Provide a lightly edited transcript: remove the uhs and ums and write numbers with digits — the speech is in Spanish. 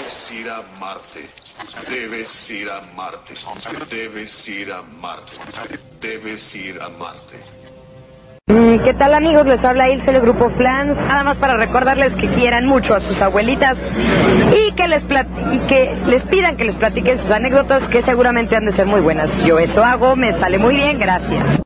Debes ir a Marte. Debes ir a Marte. Debes ir a Marte. Debes ir a Marte. ¿Qué tal, amigos? Les habla Ilse del Grupo Flans. Nada más para recordarles que quieran mucho a sus abuelitas y que les pidan que les platiquen sus anécdotas, que seguramente han de ser muy buenas. Yo eso hago, me sale muy bien, gracias.